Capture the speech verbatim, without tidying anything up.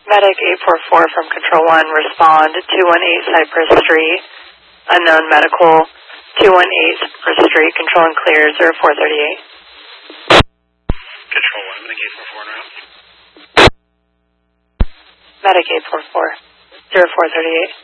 Medic eight four four from Control one, respond two one eight Cypress Street, unknown medical, two one eight Cypress Street, control and clear, zero four thirty-eight. Control one, Medic eight four four now. Medic eight four four, zero four thirty-eight.